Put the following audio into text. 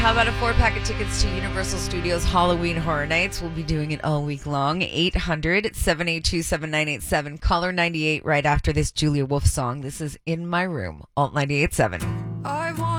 How about a 4-pack of tickets to Universal Studios Halloween Horror Nights? We'll be doing it all week long. 800-782-7987. Caller 98 right after this Julia Wolf song. This is In My Room, Alt 98.7.